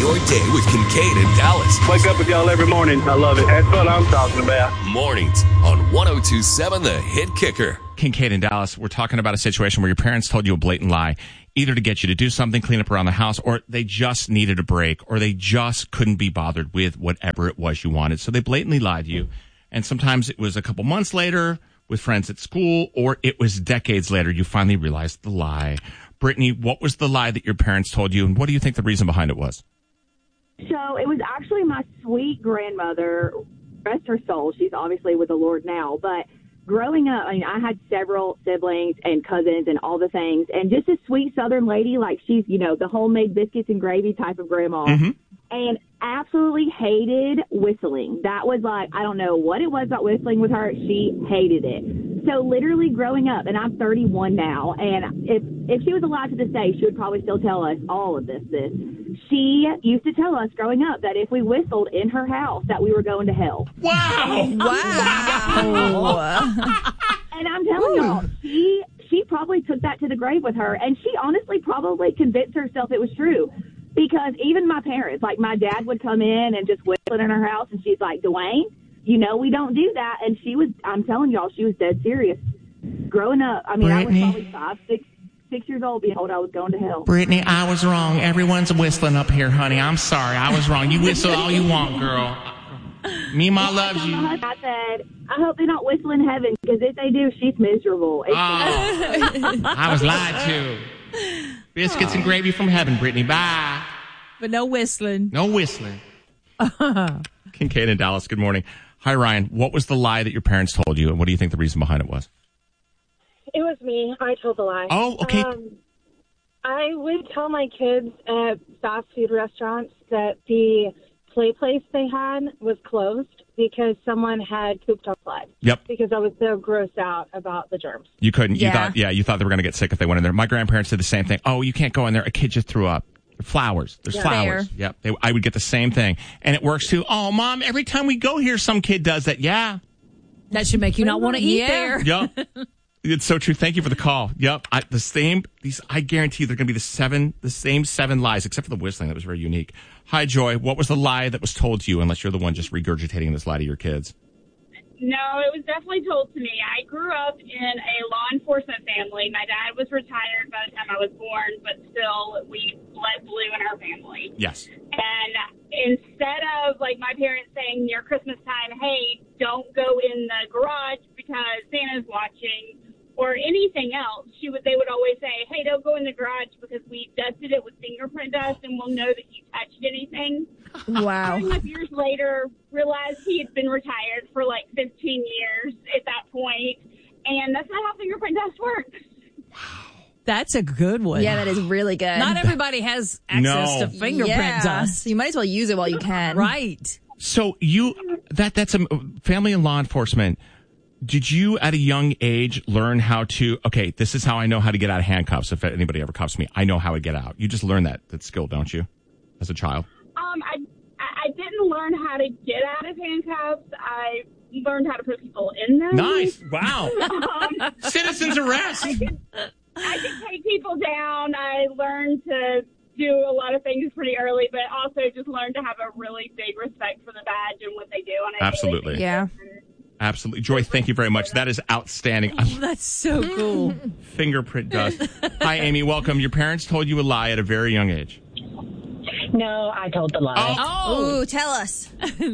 your day with Kincaid and Dallas. Wake up with y'all every morning. I love it. That's what I'm talking about. Mornings on 102.7 The Hit Kicker. Kincaid and Dallas, we're talking about a situation where your parents told you a blatant lie, either to get you to do something, clean up around the house, or they just needed a break, or they just couldn't be bothered with whatever it was you wanted. So they blatantly lied to you. And sometimes it was a couple months later with friends at school, or it was decades later you finally realized the lie. Brittany, what was the lie that your parents told you, and what do you think the reason behind it was? So it was actually my sweet grandmother, rest her soul. She's obviously with the Lord now. But growing up, I mean, I had several siblings and cousins and all the things. And just a sweet Southern lady, like she's, you know, the homemade biscuits and gravy type of grandma. Mm-hmm. And absolutely hated whistling. That was like, I don't know what it was about whistling with her. She hated it. So literally growing up, and I'm 31 now, and if she was alive to this day, she would probably still tell us all of this. She used to tell us growing up that if we whistled in her house that we were going to hell. Wow! Wow! And I'm telling y'all, she probably took that to the grave with her, and she honestly probably convinced herself it was true. Because even my parents, like my dad would come in and just whistle in her house, and she's like, Dwayne, you know we don't do that. And she was, I'm telling y'all, she was dead serious. Growing up, I mean, Brittany, I was probably 6 years old being told I was going to hell. Brittany, I was wrong. Everyone's whistling up here, honey. I'm sorry. I was wrong. You whistle all you want, girl. Mima loves you. I said, I hope they don't whistle in heaven, because if they do, she's miserable. I was lied to. Biscuits and gravy from heaven, Brittany. Bye. But no whistling. No whistling. Kincaid and Dallas, good morning. Hi, Ryan. What was the lie that your parents told you, and what do you think the reason behind it was? It was me. I told the lie. Oh, okay. I would tell my kids at fast food restaurants that the play place they had was closed because someone had pooped on the slide. Yep. Because I was so grossed out about the germs. You couldn't. Yeah. You thought they were going to get sick if they went in there. My grandparents did the same thing. Oh, you can't go in there. A kid just threw up. Flowers. There's flowers. There. Yep. I would get the same thing. And it works too. Oh, Mom, every time we go here, some kid does that. Yeah. That should make you not want to eat there. Yep. It's so true. Thank you for the call. Yep. I guarantee they're going to be the same 7 lies, except for the whistling. That was very unique. Hi, Joy. What was the lie that was told to you, unless you're the one just regurgitating this lie to your kids? No, it was definitely told to me. I grew up in a law enforcement family. My dad was retired by the time I was born, but still, we bled blue in our family. Yes. And instead of, like, my parents saying near Christmas time, hey, don't go in the garage because Santa's watching, or anything else, they would always say, hey, don't go in the garage because we dusted it with fingerprint dust and we'll know that you touched anything. Wow. 5 years later, realized he had been retired for like 15 years at that point, and that's not how fingerprint dust works. That's a good one. Yeah, that is really good. Not everybody has access to fingerprint dust. So you might as well use it while you can. Right. So that's a family and law enforcement. Did you, at a young age, learn how to, okay, this is how I know how to get out of handcuffs. If anybody ever cuffs me, I know how to get out. You just learn that skill, don't you, as a child? I didn't learn how to get out of handcuffs. I learned how to put people in them. Nice. Wow. Citizen's arrest. I could take people down. I learned to do a lot of things pretty early, but also just learned to have a really big respect for the badge and what they do on a Absolutely. daily basis. Yeah. Absolutely. Joy, thank you very much. That is outstanding. That's so cool. Fingerprint dust. Hi, Amy. Welcome. Your parents told you a lie at a very young age. No, I told the lie. Oh, tell us.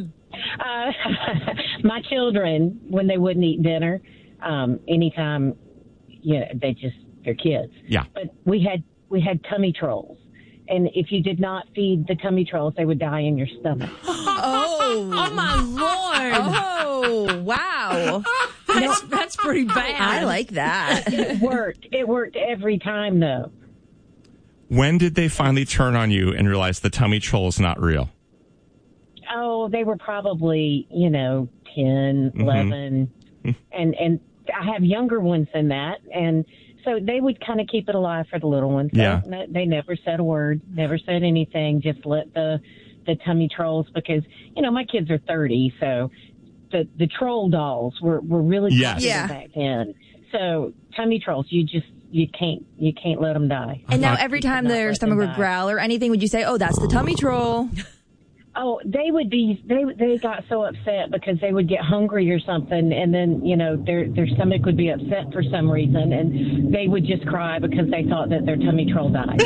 My children, when they wouldn't eat dinner, anytime, they're kids. Yeah. But we had tummy trolls. And if you did not feed the tummy trolls, they would die in your stomach. Oh my Lord. Oh, wow. That's pretty bad. I like that. It worked. It worked every time, though. When did they finally turn on you and realize the tummy troll is not real? Oh, they were probably, 10, 11. And I have younger ones than that. And so they would kind of keep it alive for the little ones. Yeah. They never said a word, never said anything, just let the tummy trolls, because, my kids are 30, so the troll dolls were really popular back then. So tummy trolls, you you can't let them die. And now every time their stomach would growl or anything, would you say, "Oh, that's the tummy troll"? Oh, they would be. They got so upset because they would get hungry or something, and then their stomach would be upset for some reason, and they would just cry because they thought that their tummy troll died.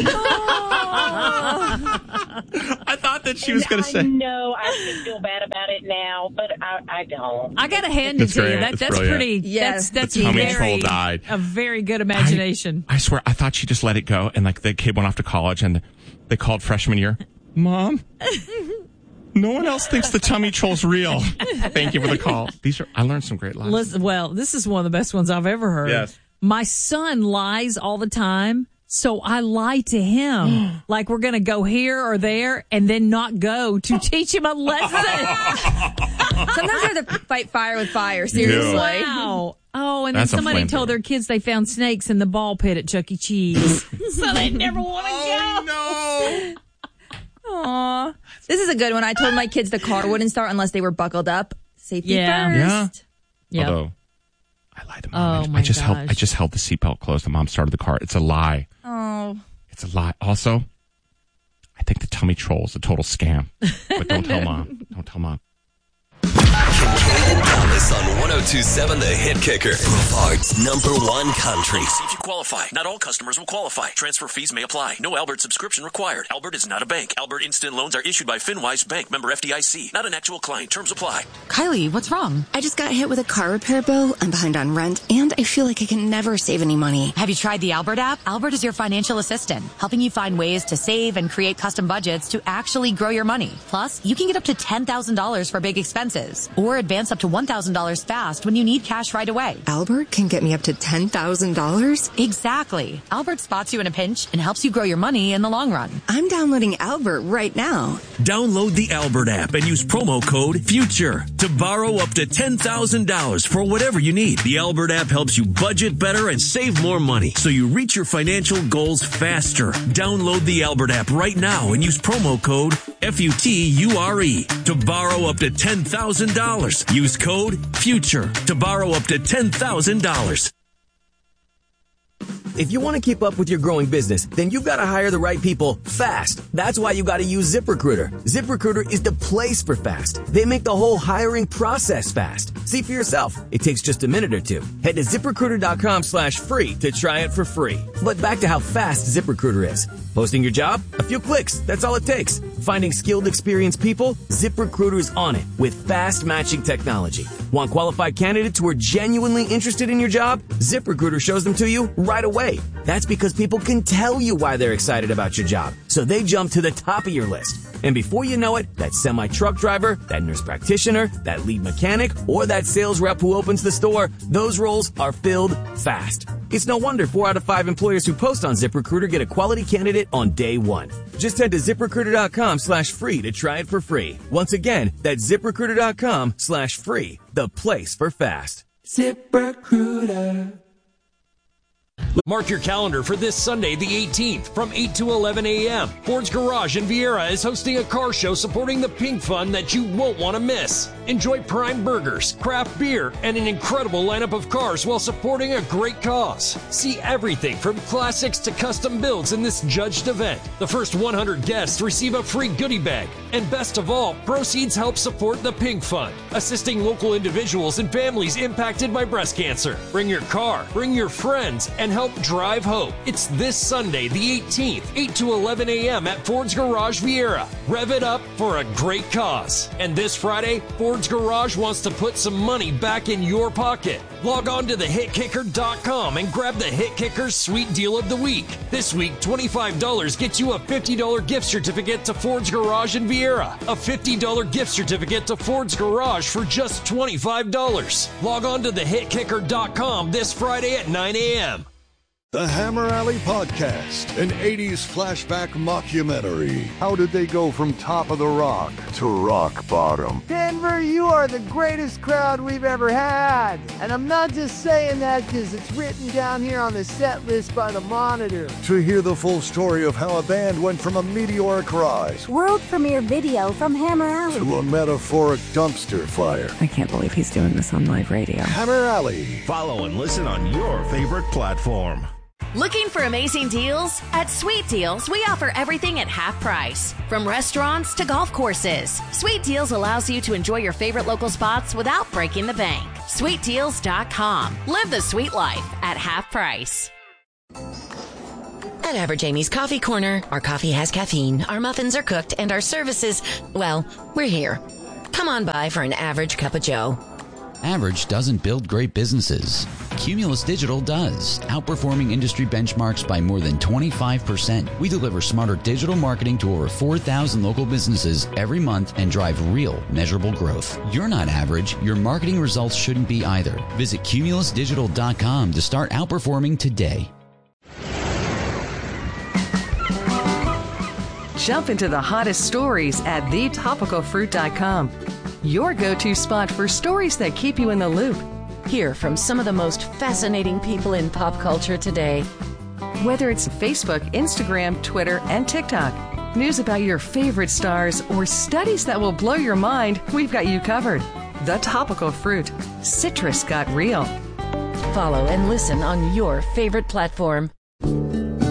I thought that she was going to say. No, I should feel bad about it now, but I don't. I got to hand it to you. That's pretty. Yes, that's the tummy troll died. A very good imagination. I swear, I thought she just let it go, and like the kid went off to college, and they called freshman year. Mom. No one else thinks the tummy troll's real. Thank you for the call. I learned some great lines. Listen, well, this is one of the best ones I've ever heard. Yes. My son lies all the time, so I lie to him. Like we're going to go here or there and then not go to teach him a lesson. Sometimes you have to fight fire with fire, seriously. Wow. Oh, and then somebody told their kids they found snakes in the ball pit at Chuck E. Cheese. So they never want to go. No. Aw. This is a good one. I told my kids the car wouldn't start unless they were buckled up. Safety first. Yeah. Although, I lied to Mom. I just held the seatbelt closed. The mom started the car. It's a lie. Oh. It's a lie. Also, I think the tummy troll is a total scam. But don't tell Mom. Don't tell Mom. Kincaid and Thomas on 102.7 The Hit Kicker. Brevard's #1 country. See if you qualify. Not all customers will qualify. Transfer fees may apply. No Albert subscription required. Albert is not a bank. Albert Instant Loans are issued by FinWise Bank, member FDIC. Not an actual client. Terms apply. Kylie, what's wrong? I just got hit with a car repair bill. I'm behind on rent, and I feel like I can never save any money. Have you tried the Albert app? Albert is your financial assistant, helping you find ways to save and create custom budgets to actually grow your money. Plus, you can get up to $10,000 for big expenses, or advance up to $1,000 fast when you need cash right away. Albert can get me up to $10,000? Exactly. Albert spots you in a pinch and helps you grow your money in the long run. I'm downloading Albert right now. Download the Albert app and use promo code FUTURE to borrow up to $10,000 for whatever you need. The Albert app helps you budget better and save more money so you reach your financial goals faster. Download the Albert app right now and use promo code FUTURE to borrow up to $10,000. Use code FUTURE to borrow up to $10,000. If you want to keep up with your growing business, then you've got to hire the right people fast. That's why you got to use ZipRecruiter. ZipRecruiter is the place for fast. They make the whole hiring process fast. See for yourself. It takes just a minute or two. Head to ZipRecruiter.com/free to try it for free. But back to how fast ZipRecruiter is. Posting your job? A few clicks. That's all it takes. Finding skilled, experienced people? ZipRecruiter's on it with fast matching technology. Want qualified candidates who are genuinely interested in your job? ZipRecruiter shows them to you right away. That's because people can tell you why they're excited about your job, so they jump to the top of your list. And before you know it, that semi-truck driver, that nurse practitioner, that lead mechanic, or that sales rep who opens the store, those roles are filled fast. It's no wonder 4 out of 5 employers who post on ZipRecruiter get a quality candidate on day one. Just head to ZipRecruiter.com/free to try it for free. Once again, that's ZipRecruiter.com/free, the place for fast. ZipRecruiter. Mark your calendar for this Sunday, the 18th, from 8 to 11 a.m. Ford's Garage in Vieira is hosting a car show supporting the Pink Fund that you won't want to miss. Enjoy prime burgers, craft beer, and an incredible lineup of cars while supporting a great cause. See everything from classics to custom builds in this judged event. The first 100 guests receive a free goodie bag. And best of all, proceeds help support the Pink Fund, assisting local individuals and families impacted by breast cancer. Bring your car, bring your friends, and help drive hope. It's this Sunday, the 18th, 8 to 11 a.m. at Ford's Garage Vieira. Rev it up for a great cause. And this Friday, Ford's Garage wants to put some money back in your pocket. Log on to thehitkicker.com and grab the Hit Kicker's Sweet Deal of the Week. This week, $25 gets you a $50 gift certificate to Ford's Garage in Vieira. A $50 gift certificate to Ford's Garage for just $25. Log on to thehitkicker.com this Friday at 9 a.m. The Hammer Alley Podcast, an 80s flashback mockumentary. How did they go from top of the rock to rock bottom? Denver, you are the greatest crowd we've ever had. And I'm not just saying that because it's written down here on the set list by the Monitor. To hear the full story of how a band went from a meteoric rise, world premiere video from Hammer Alley, to a metaphoric dumpster fire. I can't believe he's doing this on live radio. Hammer Alley. Follow and listen on your favorite platform. Looking for amazing deals? At Sweet Deals, we offer everything at half price. From restaurants to golf courses, Sweet Deals allows you to enjoy your favorite local spots without breaking the bank. SweetDeals.com. Live the sweet life at half price. At Average Amy's Coffee Corner, our coffee has caffeine, our muffins are cooked, and our services, well, we're here. Come on by for an average cup of joe. Average doesn't build great businesses. Cumulus Digital does, outperforming industry benchmarks by more than 25%. We deliver smarter digital marketing to over 4,000 local businesses every month and drive real, measurable growth. You're not average. Your marketing results shouldn't be either. Visit cumulusdigital.com to start outperforming today. Jump into the hottest stories at thetopicalfruit.com. Your go-to spot for stories that keep you in the loop. Hear from some of the most fascinating people in pop culture today. Whether it's Facebook, Instagram, Twitter, and TikTok, news about your favorite stars, or studies that will blow your mind, we've got you covered. The Topical Fruit. Citrus got real. Follow and listen on your favorite platform.